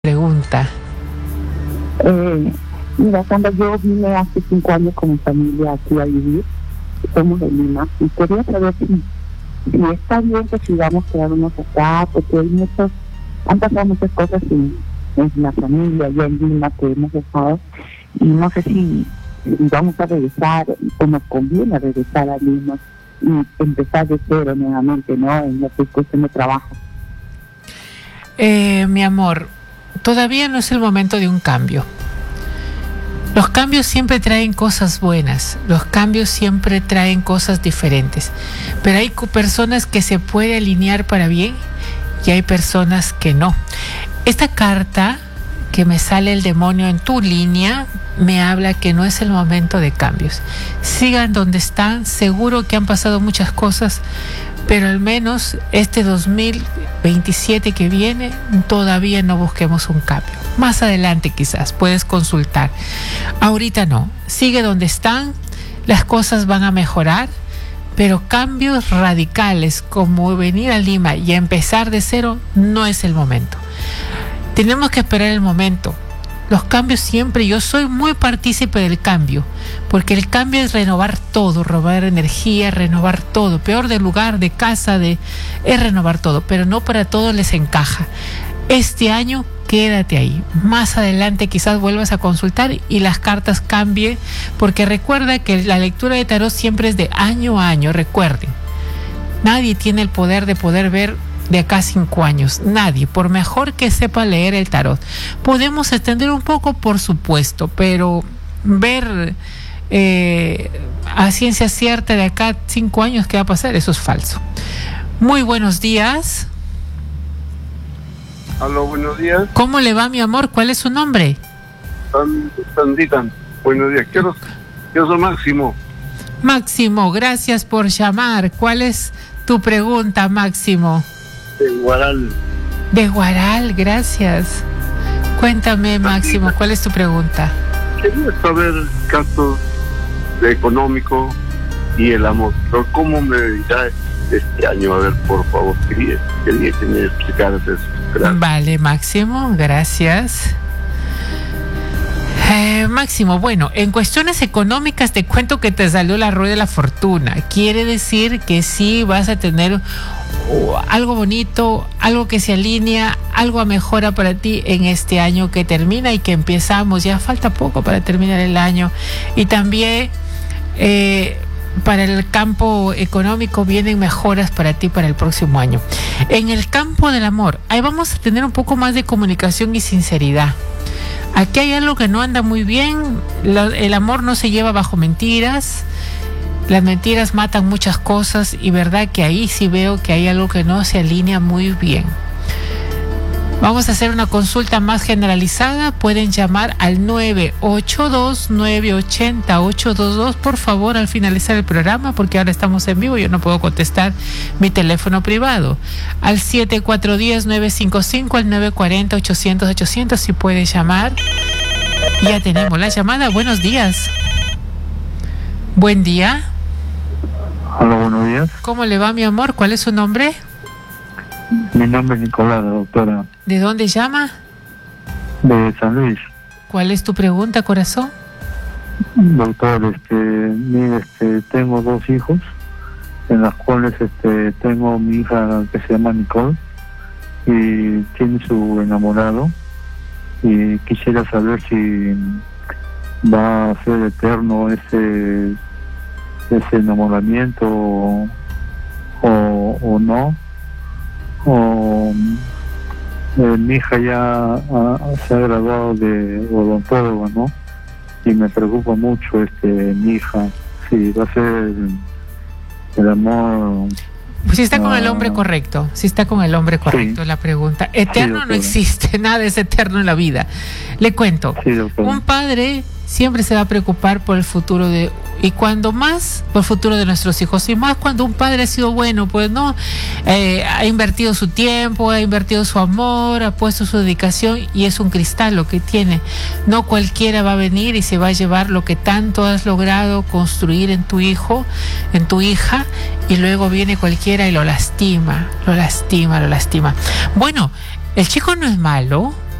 Pregunta. Mira, cuando yo vine hace 5 años con mi familia aquí a vivir, somos de Lima, y quería saber si está bien que sigamos quedándonos acá, porque han pasado muchas cosas en la familia allá en Lima que hemos dejado, y no sé si vamos a regresar o nos conviene regresar a Lima y empezar de cero nuevamente, ¿no? En la cuestión de trabajo. Mi amor, todavía no es el momento de un cambio. Los cambios siempre traen cosas buenas, los cambios siempre traen cosas diferentes, pero hay personas que se puede alinear para bien y hay personas que no. Esta carta que me sale el demonio en tu línea me habla que no es el momento de cambios. Sigan donde están, seguro que han pasado muchas cosas, pero al menos este 2027 que viene todavía no busquemos un cambio. Más adelante quizás puedes consultar. Ahorita no. Sigue donde están, las cosas van a mejorar, pero cambios radicales como venir a Lima y empezar de cero no es el momento. Tenemos que esperar el momento. Los cambios siempre, yo soy muy partícipe del cambio, porque el cambio es renovar todo, robar energía, renovar todo. Peor del lugar, de casa, es renovar todo, pero no para todos les encaja. Este año quédate ahí. Más adelante quizás vuelvas a consultar y las cartas cambien, porque recuerda que la lectura de tarot siempre es de año a año. Recuerden, nadie tiene el poder de poder ver de acá a 5 años, nadie, por mejor que sepa leer el tarot. Podemos extender un poco, por supuesto, pero ver a ciencia cierta de acá a 5 años qué va a pasar, eso es falso. Muy buenos días. Aló, buenos días. ¿Cómo le va, mi amor? ¿Cuál es su nombre? Sandita, buenos días. Yo soy Máximo. Máximo, gracias por llamar. ¿Cuál es tu pregunta, Máximo? De Guaral. De Guaral, gracias. Cuéntame, Máximo, ¿cuál es tu pregunta? Quería saber casos de económico y el amor. Pero ¿cómo me dirá este año? A ver, por favor, quería que me explicaras eso. Gracias. Vale, Máximo, gracias. Máximo, bueno, en cuestiones económicas te cuento que te salió la rueda de la fortuna. Quiere decir que sí vas a tener algo bonito, algo que se alinea, algo mejora para ti en este año que termina y que empezamos. Ya falta poco para terminar el año. Y también para el campo económico vienen mejoras para ti para el próximo año. En el campo del amor, ahí vamos a tener un poco más de comunicación y sinceridad. Aquí hay algo que no anda muy bien. El amor no se lleva bajo mentiras. Las mentiras matan muchas cosas y verdad que ahí sí veo que hay algo que no se alinea muy bien. Vamos a hacer una consulta más generalizada. Pueden llamar al 982-980-822, por favor, al finalizar el programa, porque ahora estamos en vivo, yo no puedo contestar mi teléfono privado. Al 7410-955, al 940-800-800, si puede llamar. Ya tenemos la llamada. Buenos días. Buen día. Hola, buenos días. ¿Cómo le va, mi amor? ¿Cuál es su nombre? Mi nombre es Nicolás, doctora. ¿De dónde llama? De San Luis. ¿Cuál es tu pregunta, corazón? Doctor, mire, tengo 2 hijos, en las cuales tengo mi hija que se llama Nicole y tiene su enamorado, y quisiera saber si va a ser eterno ese enamoramiento o no. Mi hija ya se ha graduado de odontóloga, ¿no? Y me preocupa mucho mi hija, si va a ser el amor. Si está con el hombre correcto, sí. La pregunta. Eterno no existe, nada es eterno en la vida. Le cuento, un padre siempre se va a preocupar por el futuro y cuando más por el futuro de nuestros hijos, y más cuando un padre ha sido bueno, pues no, ha invertido su tiempo, ha invertido su amor, ha puesto su dedicación, y es un cristal lo que tiene. No cualquiera va a venir y se va a llevar lo que tanto has logrado construir en tu hijo, en tu hija, y luego viene cualquiera y lo lastima. Bueno, el chico no es malo,